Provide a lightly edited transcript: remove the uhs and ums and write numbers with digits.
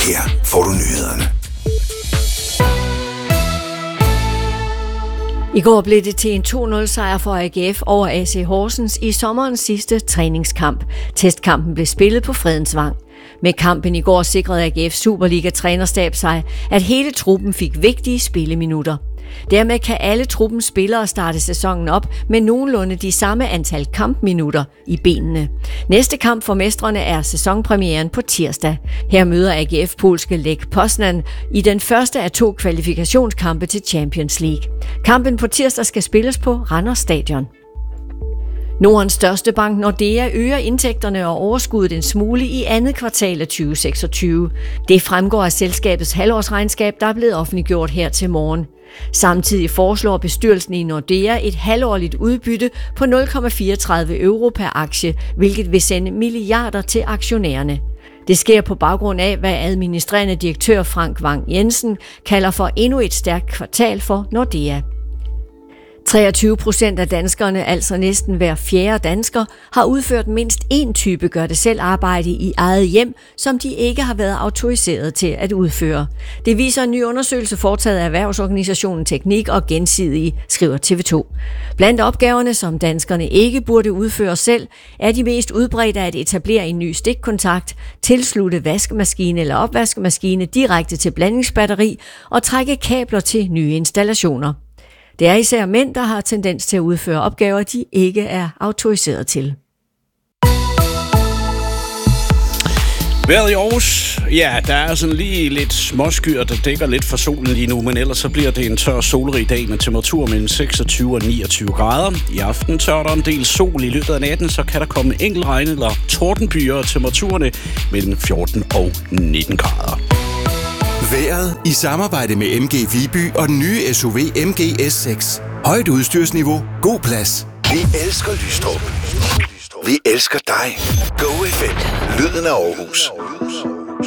Her får du nyhederne. I går blev det til en 2-0-sejr for AGF over AC Horsens i sommerens sidste træningskamp. Testkampen blev spillet på Fredensvang. Med kampen i går sikrede AGF Superliga-trænerstab sig, at hele truppen fik vigtige spilleminutter. Dermed kan alle truppens spillere starte sæsonen op med nogenlunde de samme antal kampminutter i benene. Næste kamp for mestrene er sæsonpremieren på tirsdag. Her møder AGF polske Lech Poznan i den første af 2 kvalifikationskampe til Champions League. Kampen på tirsdag skal spilles på Randers Stadion. Nordens største bank Nordea øger indtægterne og overskuddet en smule i andet kvartal af 2026. Det fremgår af selskabets halvårsregnskab, der er blevet offentliggjort her til morgen. Samtidig foreslår bestyrelsen i Nordea et halvårligt udbytte på 0,34 euro per aktie, hvilket vil sende milliarder til aktionærerne. Det sker på baggrund af, hvad administrerende direktør Frank Vang Jensen kalder for endnu et stærkt kvartal for Nordea. 23% af danskerne, altså næsten hver fjerde dansker, har udført mindst én type gør-det-selv-arbejde i eget hjem, som de ikke har været autoriseret til at udføre. Det viser en ny undersøgelse foretaget af erhvervsorganisationen Teknik og Gensidige, skriver TV2. Blandt opgaverne, som danskerne ikke burde udføre selv, er de mest udbredte at etablere en ny stikkontakt, tilslutte vaskemaskine eller opvaskemaskine direkte til blandingsbatteri og trække kabler til nye installationer. Det er især mænd, der har tendens til at udføre opgaver, de ikke er autoriseret til. Vejret i Aarhus, ja, der er sådan lige lidt småskyer, der dækker lidt for solen lige nu, men ellers så bliver det en tør solrig dag med temperatur mellem 26 og 29 grader. I aften tør der en del sol i løbet af natten, så kan der komme enkelt regn eller tordenbyer, og temperaturerne mellem 14 og 19 grader. Vejret i samarbejde med MG Viby og den nye SUV MG S6. Højt udstyrsniveau, god plads. Vi elsker Lystrup. Vi elsker dig. Go FM. Lyden af Aarhus.